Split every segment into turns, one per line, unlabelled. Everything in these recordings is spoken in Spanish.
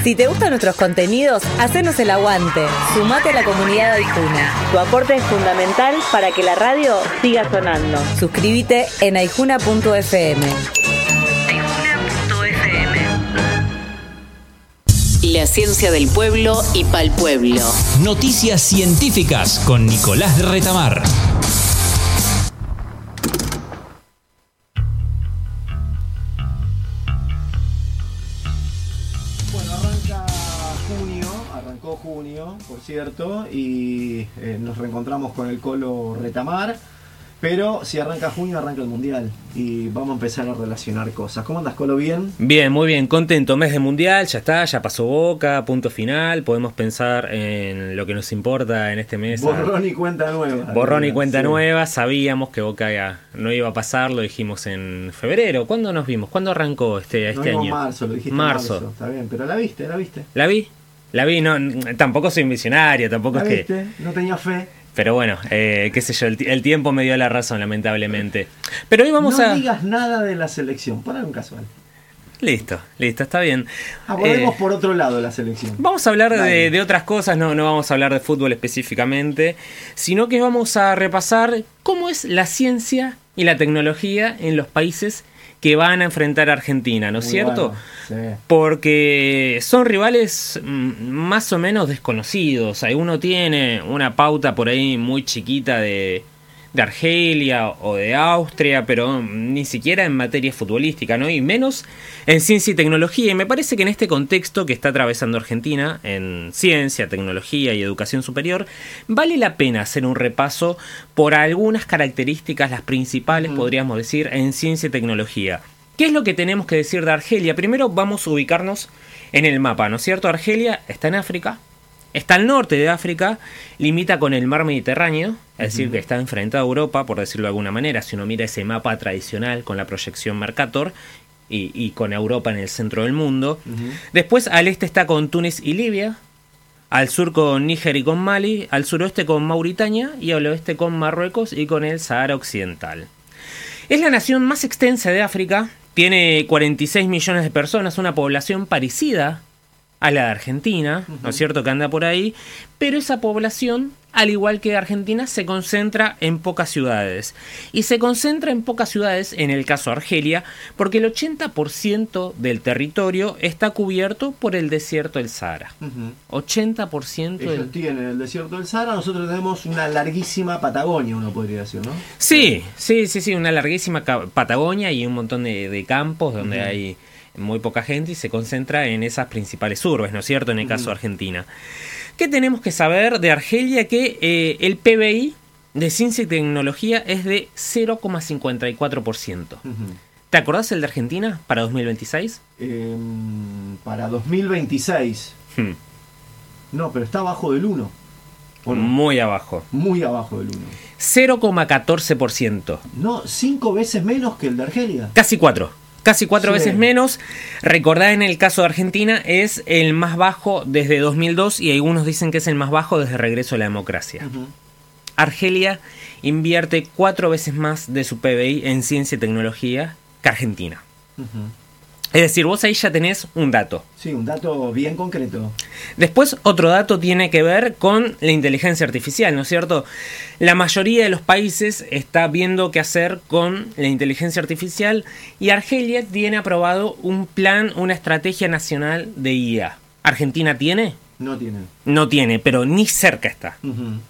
Si te gustan nuestros contenidos, hacenos el aguante. Sumate a la comunidad de Aijuna. Tu aporte es fundamental para que la radio siga sonando. Suscríbete en aijuna.fm.
La ciencia del pueblo y pa'l pueblo.
Noticias científicas con Nicolás de Retamar.
Bueno, arrancó junio, por cierto, y nos reencontramos con el Colo Retamar. Pero si arranca junio, arranca el Mundial y vamos a empezar a relacionar cosas. ¿Cómo andas, Colo? ¿Bien?
Bien, muy bien, contento. Mes de Mundial, ya está, ya pasó Boca, punto final. Podemos pensar en lo que nos importa en este mes.
Borrón y cuenta nueva.
Borrón y cuenta nueva. Sabíamos que Boca ya no iba a pasar, lo dijimos en febrero. ¿Cuándo nos vimos? ¿Cuándo arrancó este año?
Marzo, lo dijiste marzo. Está bien, pero la viste.
La vi, no, tampoco soy visionario, tampoco
¿La
es
viste? No tenía fe.
Pero bueno, qué sé yo, el tiempo me dio la razón, lamentablemente. Pero hoy vamos
No digas nada de la selección, por algún casual.
Listo, está bien.
Abordemos por otro lado la selección.
Vamos a hablar de otras cosas, no vamos a hablar de fútbol específicamente, sino que vamos a repasar cómo es la ciencia y la tecnología en los países que van a enfrentar a Argentina, ¿no es cierto?
Bueno, sí.
Porque son rivales más o menos desconocidos. Uno tiene una pauta por ahí muy chiquita de Argelia o de Austria, pero ni siquiera en materia futbolística, ¿no? Y menos en ciencia y tecnología. Y me parece que en este contexto que está atravesando Argentina, en ciencia, tecnología y educación superior, vale la pena hacer un repaso por algunas características, las principales, podríamos decir, en ciencia y tecnología. ¿Qué es lo que tenemos que decir de Argelia? Primero vamos a ubicarnos en el mapa, ¿no es cierto? Argelia está en África. Está al norte de África, limita con el mar Mediterráneo, es decir, que está enfrentado a Europa, por decirlo de alguna manera, si uno mira ese mapa tradicional con la proyección Mercator y con Europa en el centro del mundo. Después al este está con Túnez y Libia, al sur con Níger y con Mali, al suroeste con Mauritania y al oeste con Marruecos y con el Sahara Occidental. Es la nación más extensa de África, tiene 46 millones de personas, una población parecida a la de Argentina, ¿no es cierto?, que anda por ahí, pero esa población, al igual que Argentina, se concentra en pocas ciudades. Y se concentra en pocas ciudades, en el caso de Argelia, porque el 80% del territorio está cubierto por el desierto del Sahara. 80%
Ellos tienen el desierto del Sahara, nosotros tenemos una larguísima Patagonia, uno podría decir, ¿no?
Sí, una larguísima Patagonia y un montón de campos donde hay muy poca gente y se concentra en esas principales urbes, ¿no es cierto?, en el caso de Argentina. ¿Qué tenemos que saber de Argelia? Que el PBI de ciencia y tecnología es de 0,54%. ¿Te acordás el de Argentina para 2026?
Para 2026. No, pero está abajo del 1.
Bueno, muy abajo.
Muy abajo del 1.
0,14%.
No, 5 veces menos que el de Argelia.
Casi 4 veces menos. Recordá, en el caso de Argentina es el más bajo desde 2002 y algunos dicen que es el más bajo desde el regreso a la democracia. Argelia invierte 4 veces más de su PBI en ciencia y tecnología que Argentina. Es decir, vos ahí ya tenés un dato.
Sí, un dato bien concreto.
Después, otro dato tiene que ver con la inteligencia artificial, ¿no es cierto? La mayoría de los países está viendo qué hacer con la inteligencia artificial y Argelia tiene aprobado un plan, una estrategia nacional de IA. ¿Argentina tiene?
No tiene.
No tiene, pero ni cerca está.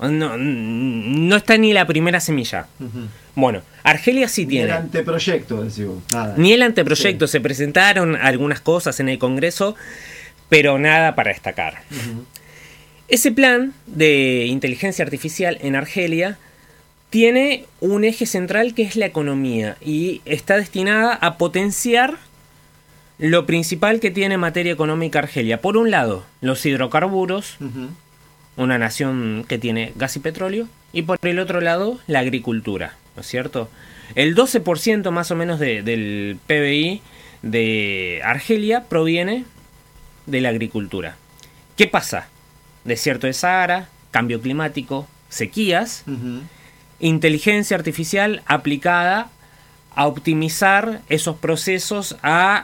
No está ni la primera semilla. Bueno, Argelia sí tiene.
Ni el anteproyecto, decimos. Nada.
Ni el anteproyecto. Sí. Se presentaron algunas cosas en el Congreso, pero nada para destacar. Ese plan de inteligencia artificial en Argelia tiene un eje central que es la economía y está destinada a potenciar lo principal que tiene en materia económica Argelia. Por un lado, los hidrocarburos, una nación que tiene gas y petróleo, y por el otro lado, la agricultura, ¿no es cierto? El 12% más o menos del PBI de Argelia proviene de la agricultura. ¿Qué pasa? Desierto de Sahara, cambio climático, sequías, inteligencia artificial aplicada a optimizar esos procesos, a